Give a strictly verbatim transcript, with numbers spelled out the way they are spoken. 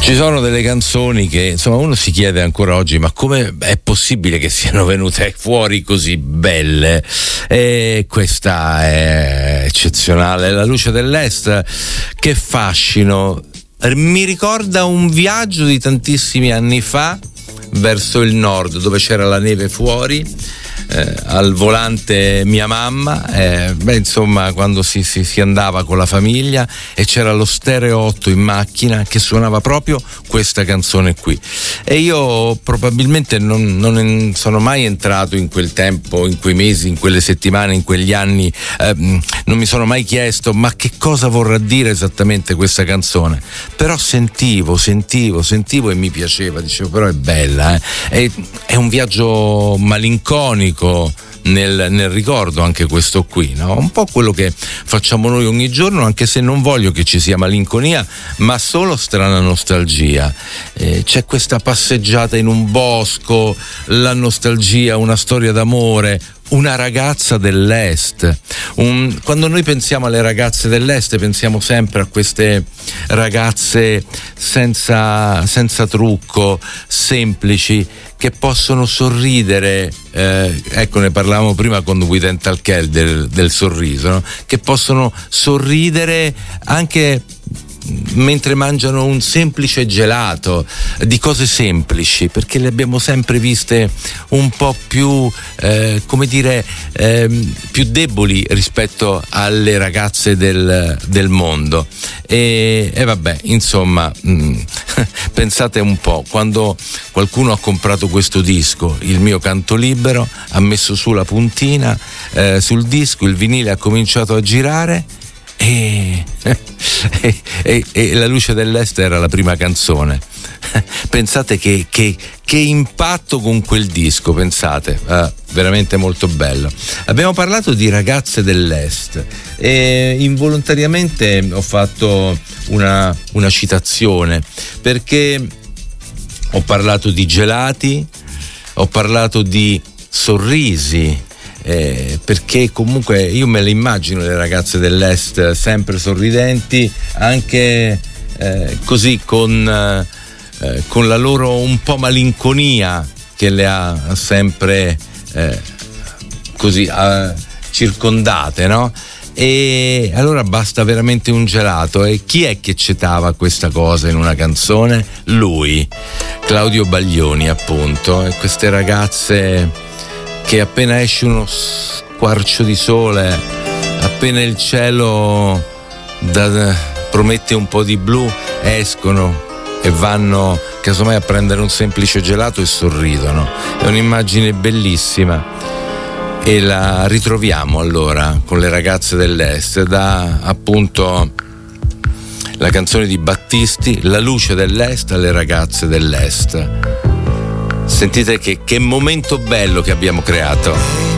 Ci sono delle canzoni che insomma uno si chiede ancora oggi, ma come è possibile che siano venute fuori così belle? E questa è eccezionale, La luce dell'est, che fascino, mi ricorda un viaggio di tantissimi anni fa verso il nord, dove c'era la neve fuori. Eh, al volante mia mamma, eh, beh, insomma, quando si, si, si andava con la famiglia e c'era lo stereo otto in macchina che suonava proprio questa canzone qui, e io probabilmente non, non sono mai entrato in quel tempo, in quei mesi, in quelle settimane, in quegli anni, eh, non mi sono mai chiesto ma che cosa vorrà dire esattamente questa canzone, però sentivo, sentivo, sentivo e mi piaceva, dicevo però è bella, eh? è, è un viaggio malinconico Nel, nel ricordo, anche questo qui, no? Un po' quello che facciamo noi ogni giorno, anche se non voglio che ci sia malinconia, ma solo strana nostalgia. Eh, c'è questa passeggiata in un bosco, la nostalgia, una storia d'amore, una ragazza dell'est. Un, quando noi pensiamo alle ragazze dell'est pensiamo sempre a queste ragazze senza, senza trucco, semplici, che possono sorridere, eh, ecco, ne parlavamo prima con We Dental Care del, del sorriso, no? Che possono sorridere anche mentre mangiano un semplice gelato, di cose semplici, perché le abbiamo sempre viste un po' più, eh, come dire, eh, più deboli rispetto alle ragazze del, del mondo. E, e vabbè, insomma, mh, pensate un po', quando qualcuno ha comprato questo disco, Il mio canto libero, ha messo su la puntina eh, sul disco, il vinile ha cominciato a girare e, e, e, e La luce dell'est era la prima canzone. Pensate che, che, che impatto con quel disco, pensate, ah, veramente molto bello. Abbiamo parlato di ragazze dell'est e involontariamente ho fatto una, una citazione, perché ho parlato di gelati, ho parlato di sorrisi, Eh, perché comunque io me le immagino le ragazze dell'est sempre sorridenti, anche eh, così con, eh, con la loro un po' malinconia che le ha sempre eh, così eh, circondate, no? E allora basta veramente un gelato. E chi è che citava questa cosa in una canzone? Lui, Claudio Baglioni, appunto. E queste ragazze che appena esce uno squarcio di sole, appena il cielo da, promette un po' di blu, escono e vanno casomai a prendere un semplice gelato e sorridono. È un'immagine bellissima e la ritroviamo allora con le ragazze dell'est, da appunto la canzone di Battisti, La luce dell'est alle ragazze dell'est. Sentite che, che momento bello che abbiamo creato.